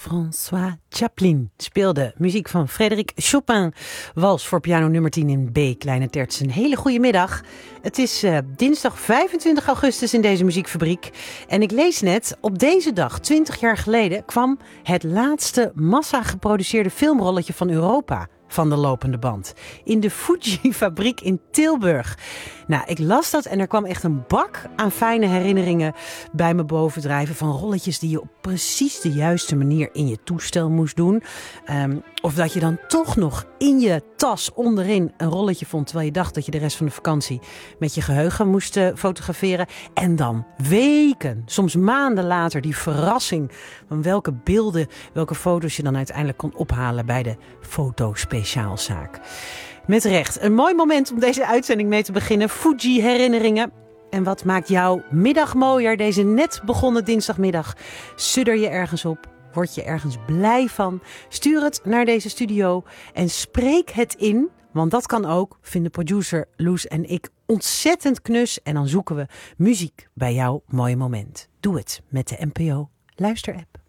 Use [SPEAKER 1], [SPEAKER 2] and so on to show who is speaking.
[SPEAKER 1] François Chaplin speelde muziek van Frédéric Chopin. Wals voor piano nummer 10 in B, kleine terts. Een hele goede middag. Het is dinsdag 25 augustus in deze muziekfabriek. En ik lees net, op deze dag, 20 jaar geleden, kwam het laatste massa geproduceerde filmrolletje van Europa van de lopende band. In de Fuji-fabriek in Tilburg. Nou, ik las dat en er kwam echt een bak aan fijne herinneringen bij me bovendrijven. Van rolletjes die je op precies de juiste manier in je toestel moest doen. Of dat je dan toch nog in je tas onderin een rolletje vond, terwijl je dacht dat je de rest van de vakantie met je geheugen moest fotograferen. En dan weken, soms maanden later, die verrassing van welke beelden, welke foto's je dan uiteindelijk kon ophalen bij de fotospeciaalzaak. Met recht, een mooi moment om deze uitzending mee te beginnen. Fuji herinneringen. En wat maakt jouw middag mooier, deze net begonnen dinsdagmiddag? Sudder je ergens op? Word je ergens blij van? Stuur het naar deze studio en spreek het in. Want dat kan ook, vinden producer Loes en ik ontzettend knus. En dan zoeken we muziek bij jouw mooie moment. Doe het met de NPO Luisterapp.